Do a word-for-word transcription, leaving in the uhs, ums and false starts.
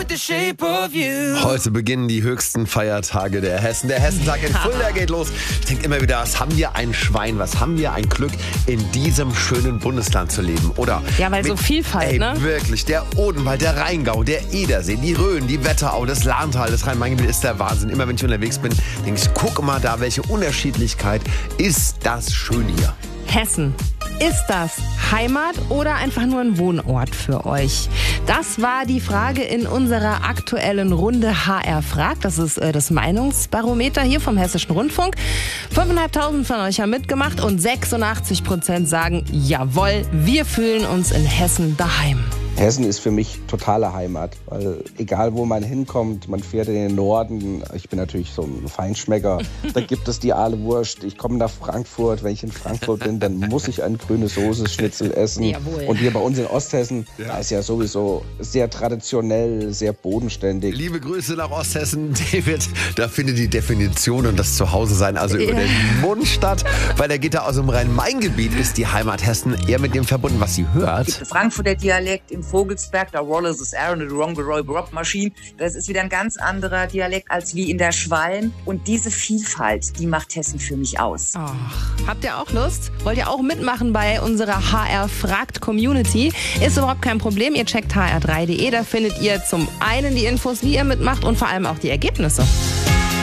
Heute beginnen die höchsten Feiertage der Hessen. Der Hessentag in Fulda geht los. Ich denke immer wieder, was haben wir ein Schwein, was haben wir ein Glück, in diesem schönen Bundesland zu leben, oder? Ja, weil mit, so Vielfalt, ey, ne? Wirklich, der Odenwald, der Rheingau, der Edersee, die Rhön, die Wetterau, das Lahntal, das Rhein-Main-Gebiet ist der Wahnsinn. Immer wenn ich unterwegs bin, denke ich, guck mal da, welche Unterschiedlichkeit ist das schön hier. Hessen. Ist das Heimat oder einfach nur ein Wohnort für euch? Das war die Frage in unserer aktuellen Runde H R fragt. Das ist äh, das Meinungsbarometer hier vom Hessischen Rundfunk. fünftausendfünfhundert von euch haben mitgemacht und sechsundachtzig Prozent sagen, jawohl, wir fühlen uns in Hessen daheim. Hessen ist für mich totale Heimat, weil egal wo man hinkommt, man fährt in den Norden. Ich bin natürlich so ein Feinschmecker. Da gibt es die Aale-Wurst. Ich komme nach Frankfurt. Wenn ich in Frankfurt bin, dann muss ich ein grünes Soße-Schnitzel essen. Jawohl. Und hier bei uns in Osthessen, Ja. da ist ja sowieso sehr traditionell, sehr bodenständig. Liebe Grüße nach Osthessen, David. Da findet die Definition und das Zuhause-Sein also über Ja. den Mund statt. Weil der geht da aus dem Rhein-Main-Gebiet, ist die Heimat Hessen eher mit dem verbunden, was sie hört. gibt Frankfurter Dialekt im Vogelsberg, da Wallace is Aaron, the Wrong Roy Rob Machine. Das ist wieder ein ganz anderer Dialekt als wie in der Schwalm. Und diese Vielfalt, die macht Hessen für mich aus. Ach, habt ihr auch Lust? Wollt ihr auch mitmachen bei unserer H R fragt Community? Ist überhaupt kein Problem. Ihr checkt h r drei punkt de. Da findet ihr zum einen die Infos, wie ihr mitmacht und vor allem auch die Ergebnisse.